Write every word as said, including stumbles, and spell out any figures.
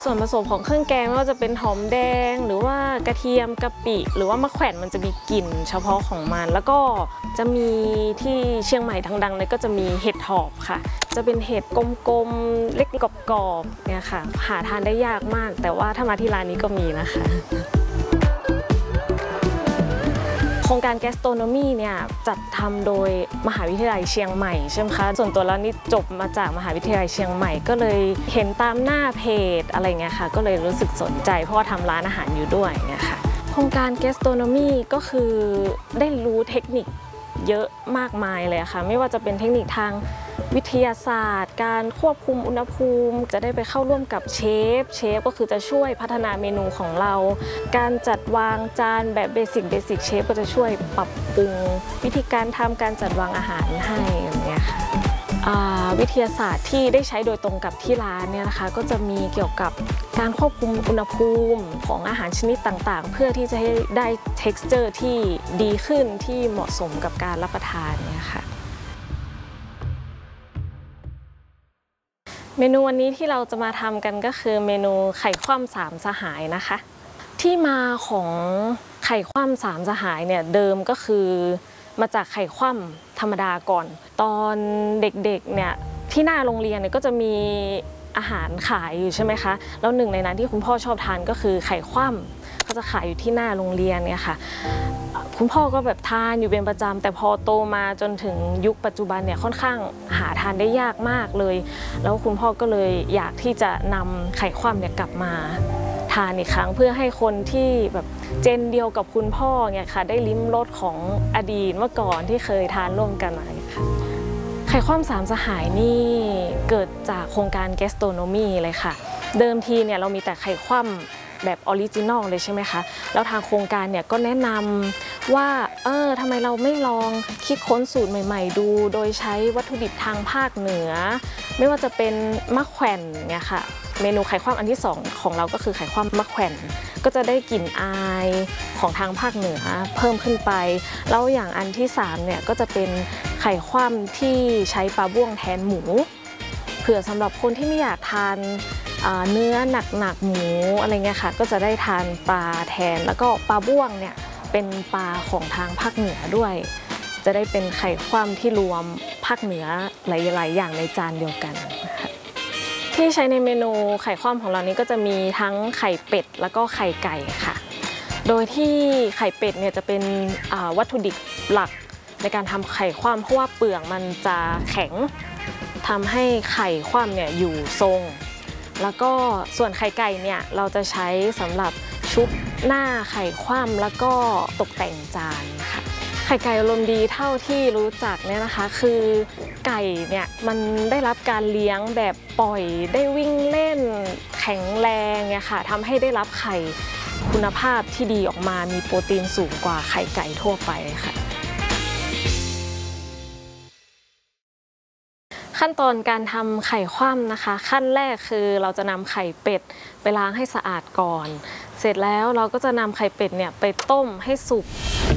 ส่วนผสมของเครื่องแกงไม่ว่าจะเป็นหอมแดงหรือว่ากระเทียมกะปิหรือว่ามะแขวนมันจะมีกลิ่นเฉพาะของมันแล้วก็จะมีที่เชียงใหม่ดังๆเลยก็จะมีเห็ดถอบค่ะจะเป็นเห็ดกลมๆเล็กกรอบๆเนี่ยค่ะหาทานได้ยากมากแต่ว่าถ้ามาที่ร้านนี้ก็มีนะคะโครงการ Gastronomy เนี่ยจัดทำโดยมหาวิทยาลัยเชียงใหม่ใช่ไหมคะส่วนตัวแล้วนี่จบมาจากมหาวิทยาลัยเชียงใหม่ก็เลยเห็นตามหน้าเพจอะไรเงี้ยค่ะก็เลยรู้สึกสนใจเพราะว่าทำร้านอาหารอยู่ด้วยเงี้ยค่ะโครงการ Gastronomy ก็คือได้รู้เทคนิคเยอะมากมายเลยค่ะไม่ว่าจะเป็นเทคนิคทางวิทยาศาสตร์การควบคุมอุณหภูมิจะได้ไปเข้าร่วมกับเชฟเชฟก็คือจะช่วยพัฒนาเมนูของเราการจัดวางจานแบบเบสิกเบสิกเชฟก็จะช่วยปรับปรุงวิธีการทำการจัดวางอาหารให้อย่างเงี้ยค่ะวิทยาศาสตร์ที่ได้ใช้โดยตรงกับที่ร้านเนี่ยนะคะก็จะมีเกี่ยวกับการควบคุมอุณหภูมิของอาหารชนิดต่างๆเพื่อที่จะให้ได้ texture ที่ดีขึ้นที่เหมาะสมกับการรับประทานเนี่ยค่ะเมนูวันนี้ที่เราจะมาทำกันก็คือเมนูไข่คว่ำสามสหายนะคะที่มาของไข่คว่ำสามสหายเนี่ยเดิมก็คือมาจากไข่คว่ำธรรมดาก่อนตอนเด็กๆเนี่ยที่หน้าโรงเรียนเนี่ยก็จะมีอาหารขายอยู่ใช่ไหมคะแล้วหนึ่งในนั้นที่คุณพ่อชอบทานก็คือไข่คว่ำก็จะขายอยู่ที่หน้าโรงเรียนเนี่ยค่ะคุณพ่อก็แบบทานอยู่เป็นประจำแต่พอโตมาจนถึงยุคปัจจุบันเนี่ยค่อนข้างหาทานได้ยากมากเลยแล้วคุณพ่อก็เลยอยากที่จะนำไข่คว่ำเนี่ยกลับมาทานอีกครั้งเพื่อให้คนที่แบบเจนเดียวกับคุณพ่อเนี่ยค่ะได้ลิ้มรสของอดีตเมื่อก่อนที่เคยทานร่วมกันมาค่ะไข่คว่ำสามสหายนี่เกิดจากโครงการ Gastronomy เลยค่ะเดิมทีเนี่ยเรามีแต่ไข่คว่ำแบบออริจินอลเลยใช่ไหมคะแล้วทางโครงการเนี่ยก็แนะนำว่าเออทำไมเราไม่ลองคิดค้นสูตรใหม่ๆดูโดยใช้วัตถุดิบทางภาคเหนือไม่ว่าจะเป็นมะแขวนเนี่ยค่ะเมนูไข่คว่ำอันที่สองของเราก็คือไข่คว่ำมะแขวนก็จะได้กลิ่นอายของทางภาคเหนือเพิ่มขึ้นไปแล้วอย่างอันที่สามเนี่ยก็จะเป็นไข่คว่ำที่ใช้ปลาบ้วงแทนหมูเผื่อสำหรับคนที่ไม่อยากทานเนื้อหนักๆหมูอะไรเงี้ยค่ะก็จะได้ทานปลาแทนแล้วก็ปลาบ้วงเนี่ยเป็นปลาของทางภาคเหนือด้วยจะได้เป็นไข่คว่ำที่รวมภาคเหนือหลายๆอย่างในจานเดียวกันนะคะที่ใช้ในเมนูไข่คว่ำของเรานี้ก็จะมีทั้งไข่เป็ดแล้วก็ไข่ไก่ค่ะโดยที่ไข่เป็ดเนี่ยจะเป็นวัตถุดิบหลักในการทำไข่คว่ำเพราะว่าเปลือกมันจะแข็งทำให้ไข่คว่ำเนี่ยอยู่ทรงแล้วก็ส่วนไข่ไก่เนี่ยเราจะใช้สำหรับชุบหน้าไข่คว่ำแล้วก็ตกแต่งจานค่ะไข่ไก่อารมณ์ดีเท่าที่รู้จักเนี่ยนะคะคือไก่เนี่ยมันได้รับการเลี้ยงแบบปล่อยได้วิ่งเล่นแข็งแรงเนี่ยค่ะทำให้ได้รับไข่คุณภาพที่ดีออกมามีโปรตีนสูงกว่าไข่ไก่ทั่วไปค่ะขั้นตอนการทำไข่คว่ำนะคะขั้นแรกคือเราจะนำไข่เป็ดไปล้างให้สะอาดก่อนเสร็จแล้วเราก็จะนำไข่เป็ดเนี่ยไปต้มให้สุก